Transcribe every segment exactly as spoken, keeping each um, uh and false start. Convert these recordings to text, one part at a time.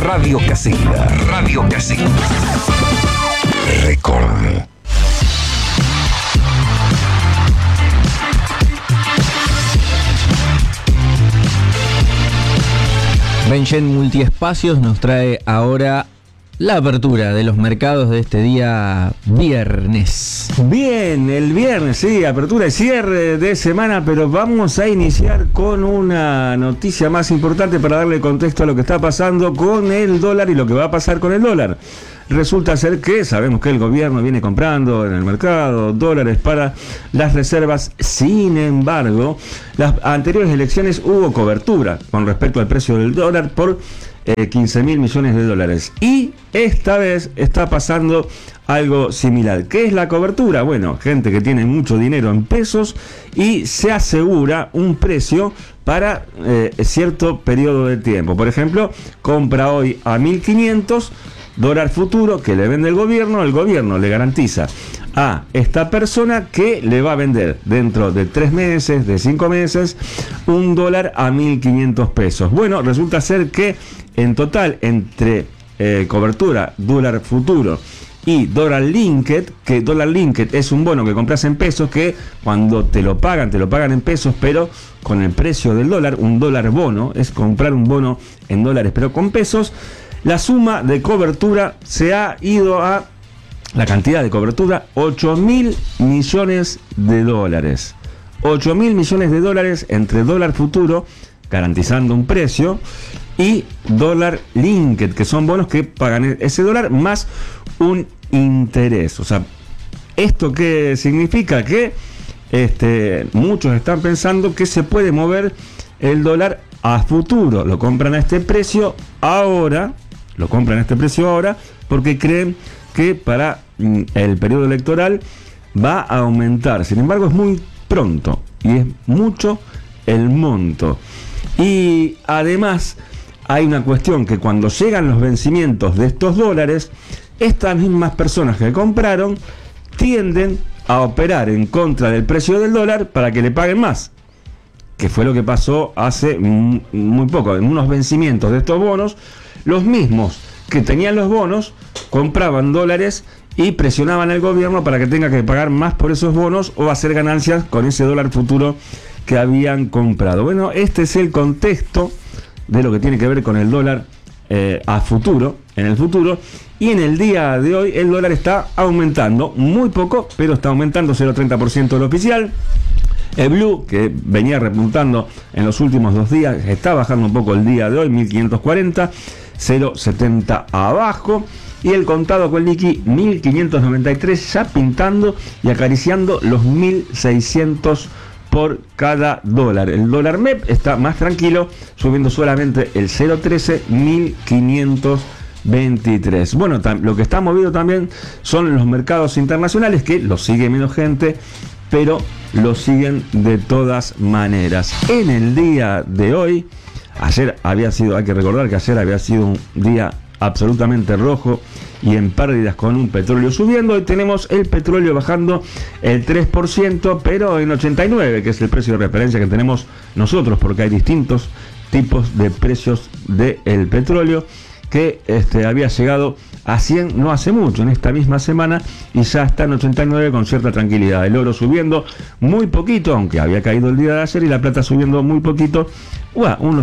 Radio Caseta. Radio Caseta. Record. Benjen Multiespacios nos trae ahora la apertura de los mercados de este día viernes. Bien, el viernes, sí, apertura y cierre de semana, pero vamos a iniciar con una noticia más importante para darle contexto a lo que está pasando con el dólar y lo que va a pasar con el dólar. Resulta ser que sabemos que el gobierno viene comprando en el mercado dólares para las reservas. Sin embargo, las anteriores elecciones hubo cobertura con respecto al precio del dólar por eh, quince mil millones de dólares. Y esta vez está pasando algo similar. ¿Qué es la cobertura? Bueno, gente que tiene mucho dinero en pesos y se asegura un precio para eh, cierto periodo de tiempo. Por ejemplo, compra hoy a mil quinientos dólar futuro que le vende el gobierno, el gobierno le garantiza a esta persona que le va a vender dentro de tres meses, de cinco meses, un dólar a mil quinientos pesos. Bueno, resulta ser que en total entre eh, cobertura, dólar futuro y dólar linked, que dólar linked es un bono que compras en pesos que cuando te lo pagan, te lo pagan en pesos, pero con el precio del dólar, un dólar bono, es comprar un bono en dólares, pero con pesos. La suma de cobertura se ha ido a la cantidad de cobertura, ocho mil millones de dólares. ocho mil millones de dólares entre dólar futuro, garantizando un precio, y dólar linked, que son bonos que pagan ese dólar más un interés. O sea, ¿esto qué significa? Que este, muchos están pensando que se puede mover el dólar a futuro. Lo compran a este precio ahora. Lo compran a este precio ahora porque creen que para mm, el periodo electoral va a aumentar. Sin embargo, es muy pronto y es mucho el monto. Y además hay una cuestión que cuando llegan los vencimientos de estos dólares, estas mismas personas que compraron tienden a operar en contra del precio del dólar para que le paguen más, que fue lo que pasó hace muy poco. En unos vencimientos de estos bonos, los mismos que tenían los bonos compraban dólares y presionaban al gobierno para que tenga que pagar más por esos bonos o hacer ganancias con ese dólar futuro que habían comprado. Bueno, este es el contexto de lo que tiene que ver con el dólar eh, a futuro, en el futuro. Y en el día de hoy el dólar está aumentando, muy poco, pero está aumentando cero coma treinta por ciento del oficial. El Blue, que venía repuntando en los últimos dos días, está bajando un poco el día de hoy, mil quinientos cuarenta, cero coma setenta abajo. Y el contado con liqui, mil quinientos noventa y tres, ya pintando y acariciando los mil seiscientos por cada dólar. El dólar M E P está más tranquilo, subiendo solamente el cero coma trece, mil quinientos veintitrés. Bueno, lo que está movido también son los mercados internacionales, que los sigue menos gente, pero lo siguen de todas maneras. En el día de hoy, ayer había sido, hay que recordar que ayer había sido un día absolutamente rojo y en pérdidas con un petróleo subiendo. Hoy tenemos el petróleo bajando el tres por ciento, pero en ochenta y nueve, que es el precio de referencia que tenemos nosotros, porque hay distintos tipos de precios del petróleo, que este, había llegado a cien no hace mucho, en esta misma semana, y ya está en ochenta y nueve con cierta tranquilidad. El oro subiendo muy poquito, aunque había caído el día de ayer, y la plata subiendo muy poquito, uah, uno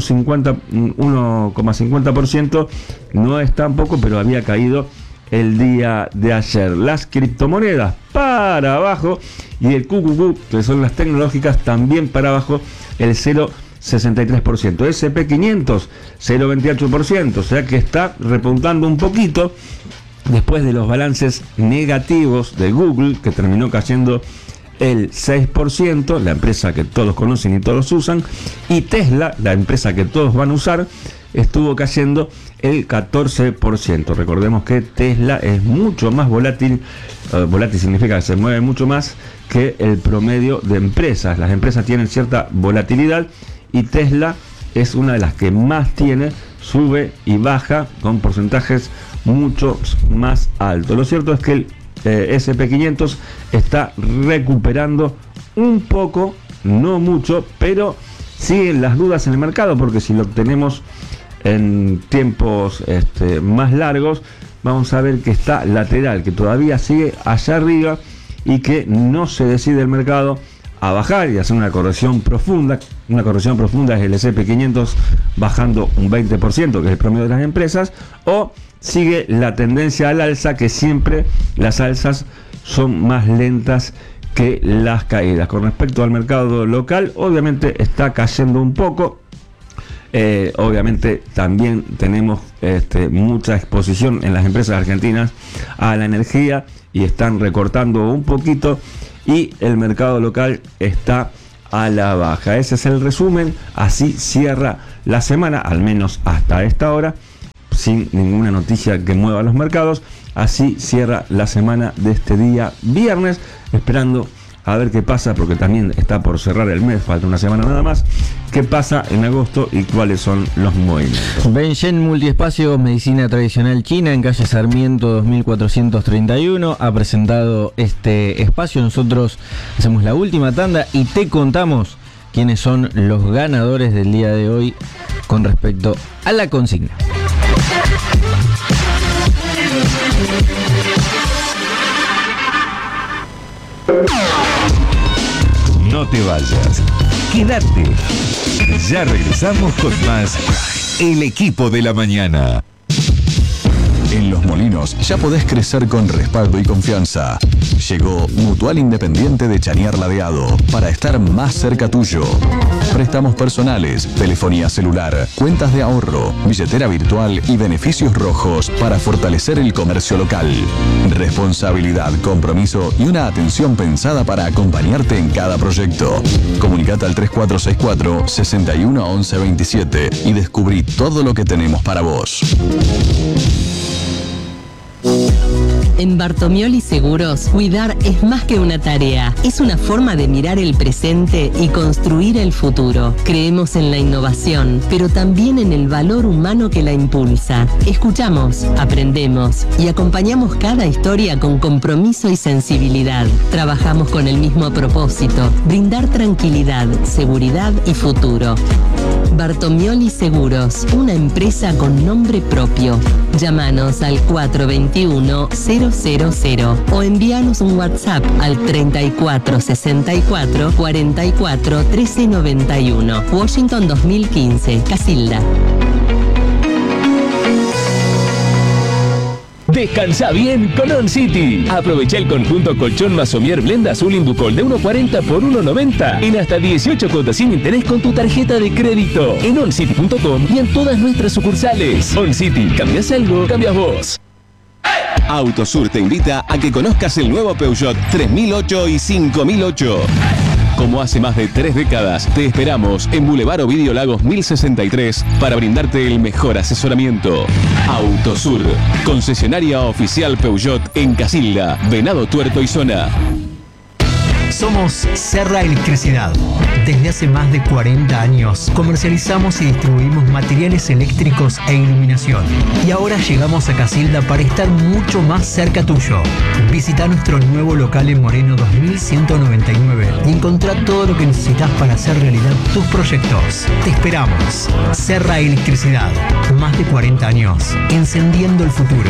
coma cincuenta por ciento, no es tan poco, pero había caído el día de ayer. Las criptomonedas para abajo, y el Q Q Q, que son las tecnológicas, también para abajo, el cero coma sesenta y tres por ciento. ese and pe quinientos, cero coma veintiocho por ciento, o sea que está repuntando un poquito después de los balances negativos de Google, que terminó cayendo el seis por ciento, la empresa que todos conocen y todos usan, y Tesla, la empresa que todos van a usar, estuvo cayendo el catorce por ciento. Recordemos que Tesla es mucho más volátil, uh, volátil significa que se mueve mucho más que el promedio de empresas. Las empresas tienen cierta volatilidad y Tesla es una de las que más tiene, sube y baja con porcentajes mucho más altos. Lo cierto es que el eh, ese and pe quinientos está recuperando un poco, no mucho, pero siguen las dudas en el mercado, porque si lo tenemos en tiempos este, más largos, vamos a ver que está lateral, que todavía sigue allá arriba y que no se decide el mercado a bajar y hacer una corrección profunda. Una corrección profunda es el ese and pe quinientos bajando un veinte por ciento, que es el promedio de las empresas, o sigue la tendencia al alza, que siempre las alzas son más lentas que las caídas. Con respecto al mercado local, obviamente está cayendo un poco. Eh, obviamente también tenemos este, mucha exposición en las empresas argentinas a la energía y están recortando un poquito, y el mercado local está a la baja. Ese es el resumen. Así cierra la semana, al menos hasta esta hora, sin ninguna noticia que mueva los mercados. Así cierra la semana de este día viernes, esperando a ver qué pasa, porque también está por cerrar el mes, falta una semana nada más. ¿Qué pasa en agosto y cuáles son los movimientos? Benshen Multiespacio, medicina tradicional china, en calle Sarmiento dos mil cuatrocientos treinta y uno, ha presentado este espacio. Nosotros hacemos la última tanda y te contamos quiénes son los ganadores del día de hoy con respecto a la consigna. No te vayas, quédate. Ya regresamos con más El Equipo de la Mañana. En Los Molinos ya podés crecer con respaldo y confianza. Llegó Mutual Independiente de Chañar Ladeado para estar más cerca tuyo. Préstamos personales, telefonía celular, cuentas de ahorro, billetera virtual y beneficios rojos para fortalecer el comercio local. Responsabilidad, compromiso y una atención pensada para acompañarte en cada proyecto. Comunicate al tres cuatro seis cuatro, seis uno once veintisiete y descubrí todo lo que tenemos para vos. En Bartomioli Seguros, cuidar es más que una tarea, es una forma de mirar el presente y construir el futuro. Creemos en la innovación, pero también en el valor humano que la impulsa. Escuchamos, aprendemos y acompañamos cada historia con compromiso y sensibilidad. Trabajamos con el mismo propósito, brindar tranquilidad, seguridad y futuro. Bartomioli Seguros, una empresa con nombre propio. Llámanos al cuatro dos uno, cero cero cero o envíanos un WhatsApp al treinta y cuatro sesenta y cuatro, cuarenta y cuatro, trece noventa y uno. Washington dos mil quince, Casilda. Descansa bien con On City. Aprovecha el conjunto colchón Masomier Blend Azul Inducol de uno cuarenta por uno noventa en hasta dieciocho cuotas sin interés con tu tarjeta de crédito en oncity punto com y en todas nuestras sucursales. On City, cambias algo, cambias vos. Autosur te invita a que conozcas el nuevo Peugeot tres mil ocho y cinco mil ocho. Como hace más de tres décadas, te esperamos en Boulevard Ovidio Lagos mil sesenta y tres para brindarte el mejor asesoramiento. Autosur, concesionaria oficial Peugeot en Casilda, Venado Tuerto y Zona. Somos Serra Electricidad. Desde hace más de cuarenta años comercializamos y distribuimos materiales eléctricos e iluminación. Y ahora llegamos a Casilda para estar mucho más cerca tuyo. Visita nuestro nuevo local en Moreno dos mil ciento noventa y nueve y encontrá todo lo que necesitas para hacer realidad tus proyectos. Te esperamos. Serra Electricidad. Más de cuarenta años. Encendiendo el futuro.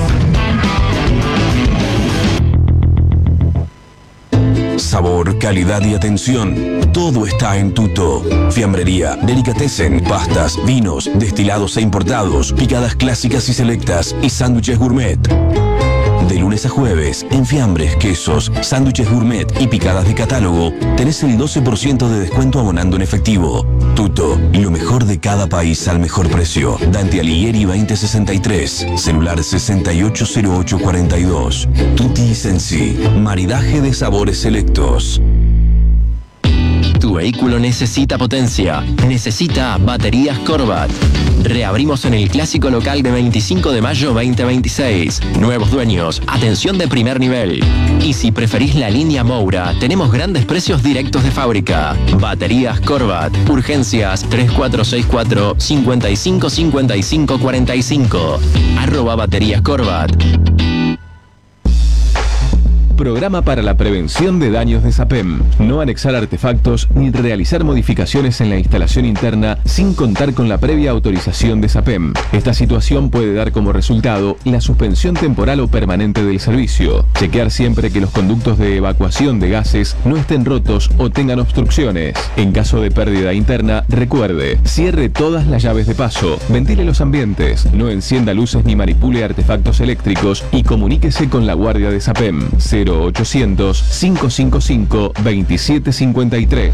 Sabor, calidad y atención. Todo está en Tuto. Fiambrería, delicatessen, pastas, vinos, destilados e importados, picadas clásicas y selectas y sándwiches gourmet. De lunes a jueves, en fiambres, quesos, sándwiches gourmet y picadas de catálogo, tenés el doce por ciento de descuento abonando en efectivo. Tuto, lo mejor de cada país al mejor precio. Dante Alighieri veinte sesenta y tres, celular sesenta y ocho cero ocho cuarenta y dos. Tutti Sensi, maridaje de sabores selectos. Tu vehículo necesita potencia, necesita baterías Corvat. Reabrimos en el clásico local de veinticinco de mayo veinte veintiséis. Nuevos dueños, atención de primer nivel. Y si preferís la línea Moura, tenemos grandes precios directos de fábrica. Baterías Corvat. Urgencias tres cuatro seis cuatro, cinco cinco cinco cinco cuatro cinco. Arroba baterías Corvat. Programa para la prevención de daños de SAPEM. No anexar artefactos ni realizar modificaciones en la instalación interna sin contar con la previa autorización de SAPEM. Esta situación puede dar como resultado la suspensión temporal o permanente del servicio. Chequear siempre que los conductos de evacuación de gases no estén rotos o tengan obstrucciones. En caso de pérdida interna, recuerde, cierre todas las llaves de paso, ventile los ambientes, no encienda luces ni manipule artefactos eléctricos y comuníquese con la guardia de SAPEM cero ochocientos, cinco cinco cinco, veintisiete cincuenta y tres.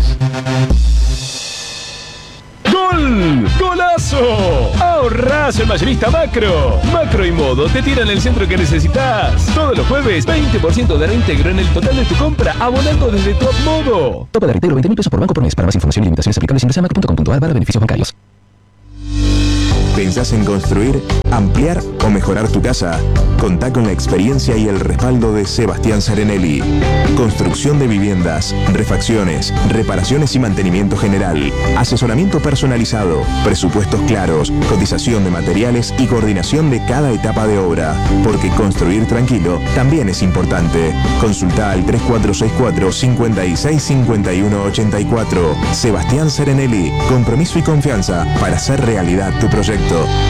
¡Gol! ¡Golazo! ¡Ahorrás en Mayorista Macro! Macro y Modo te tiran el centro que necesitas. Todos los jueves, veinte por ciento de reintegro en el total de tu compra, abonando desde tu Modo. Tope de reintegro veinte mil pesos por banco por mes. Para más información y limitaciones aplicables ingresa a macro punto com punto a r barra beneficios bancarios. ¿Pensás en construir, ampliar o mejorar tu casa? Contá con la experiencia y el respaldo de Sebastián Serenelli. Construcción de viviendas, refacciones, reparaciones y mantenimiento general, asesoramiento personalizado, presupuestos claros, cotización de materiales y coordinación de cada etapa de obra. Porque construir tranquilo también es importante. Consulta al tres cuatro seis cuatro, cinco seis cinco uno ocho cuatro. Sebastián Serenelli, compromiso y confianza para hacer realidad tu proyecto.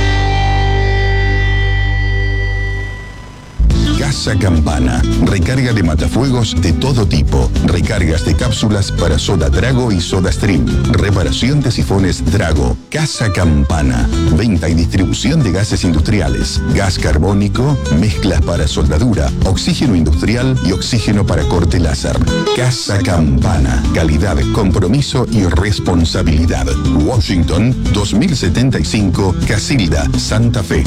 Casa Campana. Recarga de matafuegos de todo tipo. Recargas de cápsulas para soda Drago y Soda Stream. Reparación de sifones Drago. Casa Campana. Venta y distribución de gases industriales. Gas carbónico, mezclas para soldadura, oxígeno industrial y oxígeno para corte láser. Casa Campana. Calidad, compromiso y responsabilidad. Washington, dos mil setenta y cinco, Casilda, Santa Fe.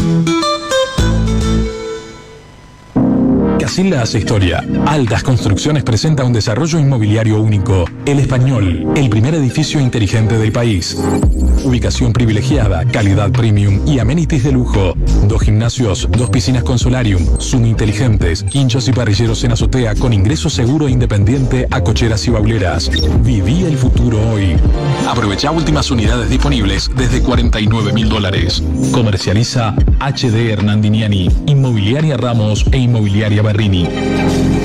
Casilda hace historia. Altas Construcciones presenta un desarrollo inmobiliario único. El Español, el primer edificio inteligente del país. Ubicación privilegiada, calidad premium y amenities de lujo. Dos gimnasios, dos piscinas con solarium, Zoom inteligentes, quinchos y parrilleros en azotea con ingreso seguro e independiente a cocheras y bauleras. Viví el futuro hoy. Aprovecha últimas unidades disponibles desde cuarenta y nueve mil dólares. Comercializa H D Hernandiniani, Inmobiliaria Ramos e Inmobiliaria Berrini.